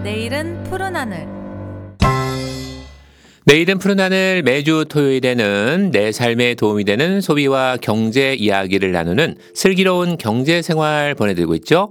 내일은 푸른 하늘. 내일은 푸른 하늘, 매주 토요일에는 내 삶에 도움이 되는 소비와 경제 이야기를 나누는 슬기로운 경제생활 보내드리고 있죠.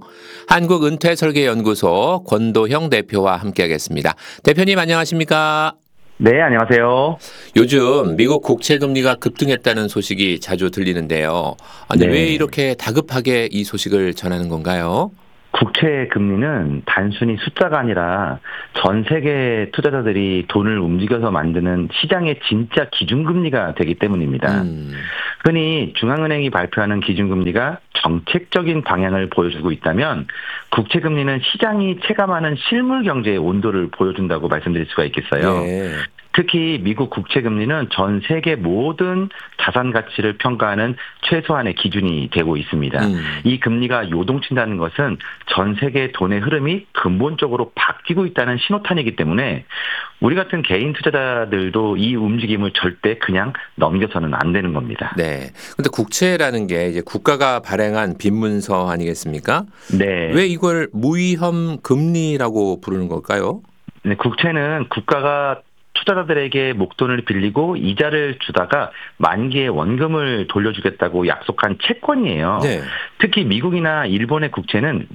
한국은퇴설계연구소 권도형 대표와 함께하겠습니다. 대표님 안녕하십니까? 네, 안녕하세요. 요즘 미국 국채금리가 급등했다는 소식이 자주 들리는데요. 아니, 네. 왜 이렇게 다급하게 이 소식을 전하는 건가요? 국채 금리는 단순히 숫자가 아니라 전 세계 투자자들이 돈을 움직여서 만드는 시장의 진짜 기준금리가 되기 때문입니다. 흔히 중앙은행이 발표하는 기준금리가 정책적인 방향을 보여주고 있다면 국채금리는 시장이 체감하는 실물 경제의 온도를 보여준다고 말씀드릴 수가 있겠어요. 네. 특히 미국 국채금리는 전 세계 모든 자산 가치를 평가하는 최소한의 기준이 되고 있습니다. 이 금리가 요동친다는 것은 전 세계 돈의 흐름이 근본적으로 바뀌고 있다는 신호탄이기 때문에 우리 같은 개인 투자자들도 이 움직임을 절대 그냥 넘겨서는 안 되는 겁니다. 네. 근데 국채라는 게 이제 국가가 발행한 빈문서 아니겠습니까? 네. 왜 이걸 무위험 금리라고 부르는 걸까요? 네, 국채는 국가가 투자자들에게 목돈을 빌리고 이자를 주다가 만기에 원금을 돌려주겠다고 약속한 채권이에요. 네. 특히 미국이나 일본의 국채는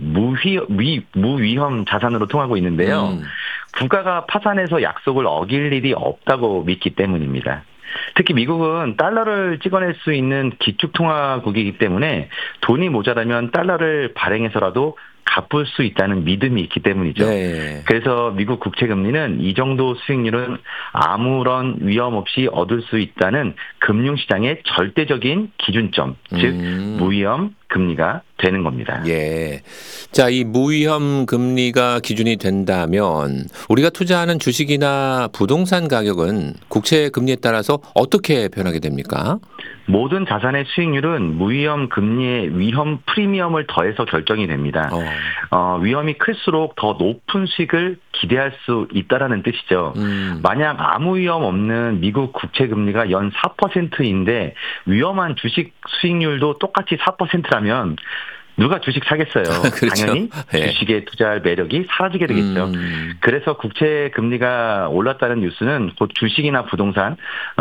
무위험 자산으로 통하고 있는데요. 국가가 파산해서 약속을 어길 일이 없다고 믿기 때문입니다. 특히 미국은 달러를 찍어낼 수 있는 기축통화국이기 때문에 돈이 모자라면 달러를 발행해서라도 갚을 수 있다는 믿음이 있기 때문이죠. 네. 그래서 미국 국채금리는 이 정도 수익률은 아무런 위험 없이 얻을 수 있다는 금융시장의 절대적인 기준점, 즉 무위험 금리가 되는 겁니다. 예. 자, 이 무위험 금리가 기준이 된다면 우리가 투자하는 주식이나 부동산 가격은 국채 금리에 따라서 어떻게 변하게 됩니까? 모든 자산의 수익률은 무위험 금리의 위험 프리미엄을 더해서 결정이 됩니다. 위험이 클수록 더 높은 수익을 기대할 수 있다라는 뜻이죠. 만약 아무 위험 없는 미국 국채 금리가 연 4%인데 위험한 주식 수익률도 똑같이 4%라면 누가 주식 사겠어요. 그렇죠. 당연히 주식에 투자할 매력이 사라지게 되겠죠. 그래서 국채 금리가 올랐다는 뉴스는 곧 주식이나 부동산,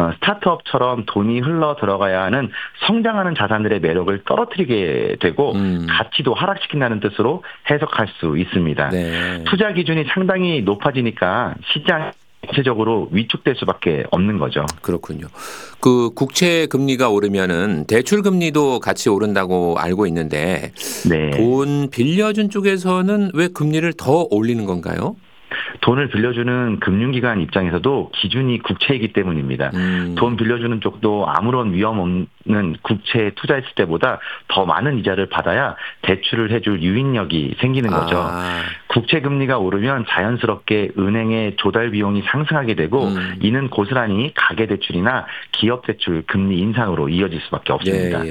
스타트업처럼 돈이 흘러 들어가야 하는 성장하는 자산들의 매력을 떨어뜨리게 되고 가치도 하락시킨다는 뜻으로 해석할 수 있습니다. 네. 투자 기준이 상당히 높아지니까 시장 전체적으로 위축될 수밖에 없는 거죠. 그렇군요. 그 국채 금리가 오르면은 대출 금리도 같이 오른다고 알고 있는데 네. 돈 빌려준 쪽에서는 왜 금리를 더 올리는 건가요? 돈을 빌려주는 금융기관 입장에서도 기준이 국채이기 때문입니다. 돈 빌려주는 쪽도 아무런 위험 없는 국채에 투자했을 때보다 더 많은 이자를 받아야 대출을 해줄 유인력이 생기는 거죠. 국채 금리가 오르면 자연스럽게 은행의 조달 비용이 상승하게 되고 이는 고스란히 가계대출이나 기업대출 금리 인상으로 이어질 수밖에 없습니다.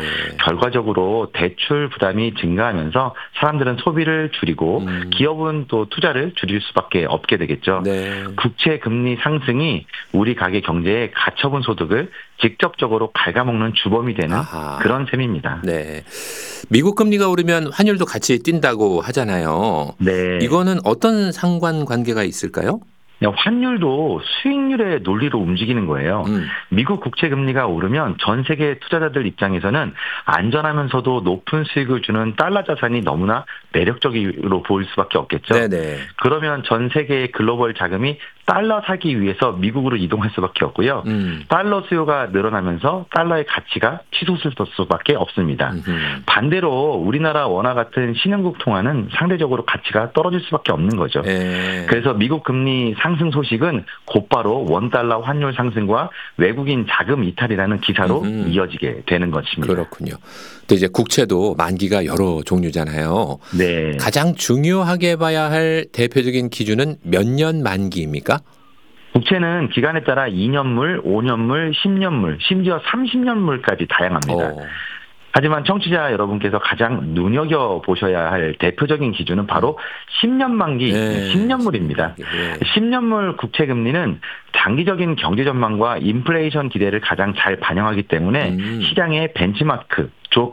결과적으로 대출 부담이 증가하면서 사람들은 소비를 줄이고 기업은 또 투자를 줄일 수밖에 없게 되겠죠. 네. 국채 금리 상승이 우리 가계 경제의 가처분 소득을 직접적으로 갉아먹는 주범이 되는 그런 셈입니다. 네. 미국 금리가 오르면 환율도 같이 뛴다고 하잖아요. 네. 이거는 어떤 상관관계가 있을까요? 환율도 수익률의 논리로 움직이는 거예요. 미국 국채 금리가 오르면 전 세계 투자자들 입장에서는 안전하면서도 높은 수익을 주는 달러 자산이 너무나 매력적으로 보일 수밖에 없겠죠. 네네. 그러면 전 세계의 글로벌 자금이 달러 사기 위해서 미국으로 이동할 수밖에 없고요. 달러 수요가 늘어나면서 달러의 가치가 치솟을 수밖에 없습니다. 반대로 우리나라 원화 같은 신흥국 통화는 상대적으로 가치가 떨어질 수밖에 없는 거죠. 그래서 미국 금리 상승 소식은 곧바로 원달러 환율 상승과 외국인 자금 이탈이라는 기사로 이어지게 되는 것입니다. 그렇군요. 또 이제 국채도 만기가 여러 종류잖아요. 네. 가장 중요하게 봐야 할 대표적인 기준은 몇 년 만기입니까? 국채는 기간에 따라 2년물, 5년물, 10년물, 심지어 30년물까지 다양합니다. 하지만 청취자 여러분께서 가장 눈여겨보셔야 할 대표적인 기준은 바로 10년 만기, 10년물입니다. 10년물 국채 금리는 장기적인 경제 전망과 인플레이션 기대를 가장 잘 반영하기 때문에 시장의 벤치마크, 쪽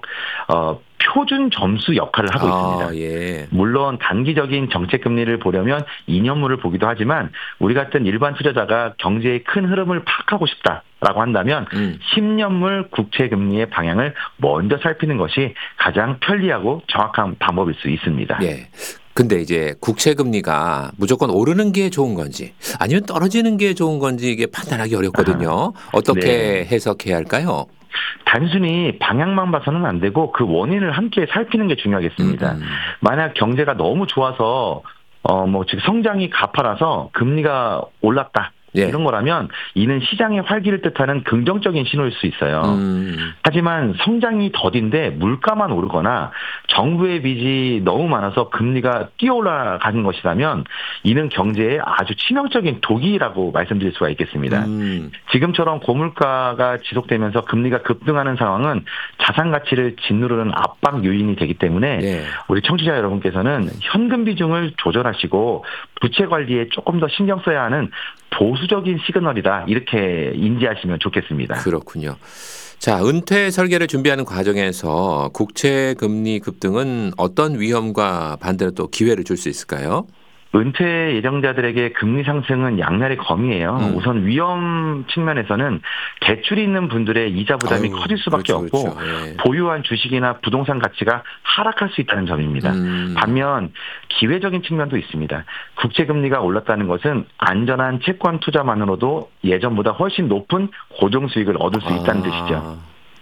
표준 점수 역할을 하고 있습니다. 예. 물론 단기적인 정책 금리를 보려면 2년물을 보기도 하지만 우리 같은 일반 투자자가 경제의 큰 흐름을 파악하고 싶다라고 한다면 10년물 국채 금리의 방향을 먼저 살피는 것이 가장 편리하고 정확한 방법일 수 있습니다. 예. 근데 이제 국채 금리가 무조건 오르는 게 좋은 건지 아니면 떨어지는 게 좋은 건지 이게 판단하기 어렵거든요. 어떻게 네. 해석해야 할까요? 단순히 방향만 봐서는 안 되고 그 원인을 함께 살피는 게 중요하겠습니다. 만약 경제가 너무 좋아서 지금 성장이 가파라서 금리가 올랐다. 예. 이런 거라면 이는 시장의 활기를 뜻하는 긍정적인 신호일 수 있어요. 하지만 성장이 더딘데 물가만 오르거나 정부의 빚이 너무 많아서 금리가 뛰어 올라가는 것이라면 이는 경제에 아주 치명적인 독이라고 말씀드릴 수가 있겠습니다. 지금처럼 고물가가 지속되면서 금리가 급등하는 상황은 자산 가치를 짓누르는 압박 요인이 되기 때문에 예. 우리 청취자 여러분께서는 현금 비중을 조절하시고 부채 관리에 조금 더 신경 써야 하는 보수적인 시그널이다 이렇게 인지하시면 좋겠습니다. 그렇군요. 자, 은퇴 설계를 준비하는 과정에서 국채 금리 급등은 어떤 위험과 반대로 또 기회를 줄 수 있을까요? 은퇴 예정자들에게 금리 상승은 양날의 검이에요. 우선 위험 측면에서는 대출이 있는 분들의 이자 부담이 커질 수밖에 없고 예. 보유한 주식이나 부동산 가치가 하락할 수 있다는 점입니다. 반면 기회적인 측면도 있습니다. 국채 금리가 올랐다는 것은 안전한 채권 투자만으로도 예전보다 훨씬 높은 고정 수익을 얻을 수 있다는 뜻이죠.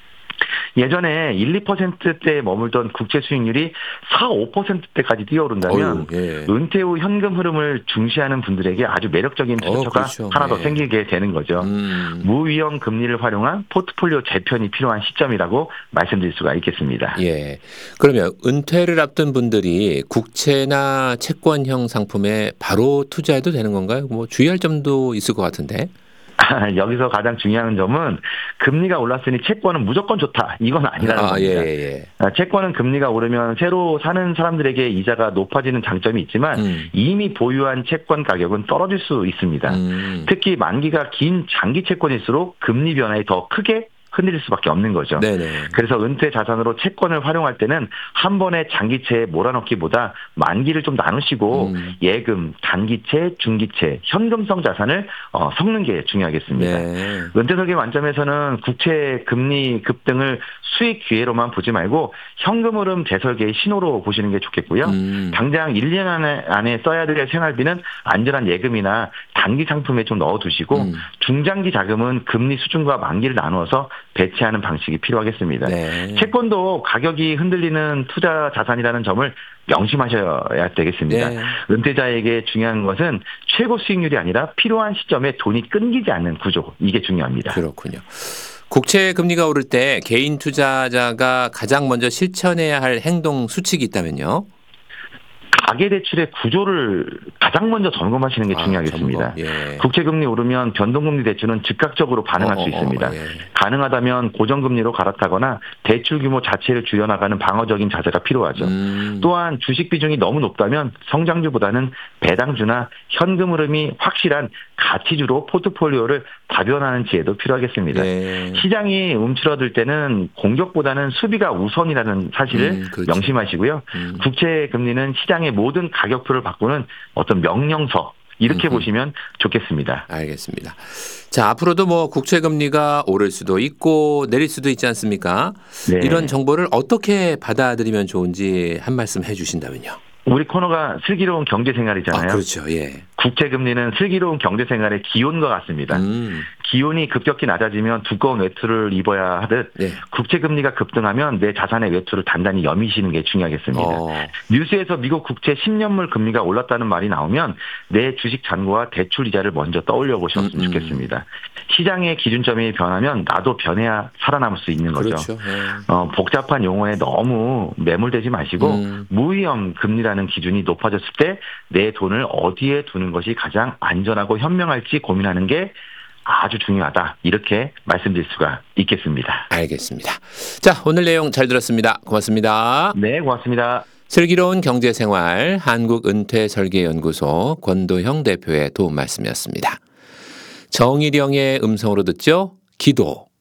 예전에 1, 2%대에 머물던 국채 수익률이 4, 5%대까지 뛰어오른다면 예. 은퇴 후 현금 흐름을 중시하는 분들에게 아주 매력적인 투자처가 그렇죠. 하나 더 예. 생기게 되는 거죠. 무위험 금리를 활용한 포트폴리오 재편이 필요한 시점이라고 말씀드릴 수가 있겠습니다. 예. 그러면 은퇴를 앞둔 분들이 국채나 채권형 상품에 바로 투자해도 되는 건가요? 뭐 주의할 점도 있을 것 같은데. 여기서 가장 중요한 점은 금리가 올랐으니 채권은 무조건 좋다. 이건 아니라는 겁니다. 예. 채권은 금리가 오르면 새로 사는 사람들에게 이자가 높아지는 장점이 있지만 이미 보유한 채권 가격은 떨어질 수 있습니다. 특히 만기가 긴 장기 채권일수록 금리 변화에 더 크게 흔들릴 수밖에 없는 거죠. 네네. 그래서 은퇴 자산으로 채권을 활용할 때는 한 번에 장기채에 몰아넣기보다 만기를 좀 나누시고 예금, 단기채, 중기채, 현금성 자산을 섞는 게 중요하겠습니다. 네. 은퇴 설계 관점에서는 국채 금리 급등을 수익 기회로만 보지 말고 현금 흐름 재설계의 신호로 보시는 게 좋겠고요. 당장 1, 2년 안에 써야 될 생활비는 안전한 예금이나 단기 상품에 좀 넣어두시고 중장기 자금은 금리 수준과 만기를 나누어서 배치하는 방식이 필요하겠습니다. 네. 채권도 가격이 흔들리는 투자 자산이라는 점을 명심하셔야 되겠습니다. 네. 은퇴자에게 중요한 것은 최고 수익률이 아니라 필요한 시점에 돈이 끊기지 않는 구조. 이게 중요합니다. 그렇군요. 국채 금리가 오를 때 개인 투자자가 가장 먼저 실천해야 할 행동 수칙이 있다면요? 가계대출의 구조를 가장 먼저 점검하시는 게 중요하겠습니다. 예. 국채금리 오르면 변동금리 대출은 즉각적으로 반응할 수 있습니다. 예. 가능하다면 고정금리로 갈아타거나 대출 규모 자체를 줄여나가는 방어적인 자세가 필요하죠. 또한 주식 비중이 너무 높다면 성장주보다는 배당주나 현금 흐름이 확실한 가치주로 포트폴리오를 다변화하는 지혜도 필요하겠습니다. 네. 시장이 움츠러들 때는 공격보다는 수비가 우선이라는 사실을 그렇죠. 명심하시고요. 국채 금리는 시장의 모든 가격표를 바꾸는 어떤 명령서 이렇게 보시면 좋겠습니다. 알겠습니다. 자, 앞으로도 뭐 국채 금리가 오를 수도 있고 내릴 수도 있지 않습니까? 네. 이런 정보를 어떻게 받아들이면 좋은지 한 말씀 해 주신다면요. 우리 코너가 슬기로운 경제생활이잖아요. 그렇죠. 예. 국채금리는 슬기로운 경제생활의 기온과 같습니다. 기온이 급격히 낮아지면 두꺼운 외투를 입어야 하듯 네. 국채금리가 급등하면 내 자산의 외투를 단단히 여미시는 게 중요하겠습니다. 뉴스에서 미국 국채 10년물 금리가 올랐다는 말이 나오면 내 주식 잔고와 대출 이자를 먼저 떠올려 보셨으면 좋겠습니다. 시장의 기준점이 변하면 나도 변해야 살아남을 수 있는 거죠. 그렇죠. 예. 복잡한 용어에 너무 매몰되지 마시고 무위험 금리라는 기준이 높아졌을 때 내 돈을 어디에 두는 것이 가장 안전하고 현명할지 고민하는 게 아주 중요하다. 이렇게 말씀드릴 수가 있겠습니다. 알겠습니다. 자, 오늘 내용 잘 들었습니다. 고맙습니다. 네, 고맙습니다. 슬기로운 경제생활 한국은퇴설계연구소 권도형 대표의 도움 말씀이었습니다. 정일영의 음성으로 듣죠. 기도.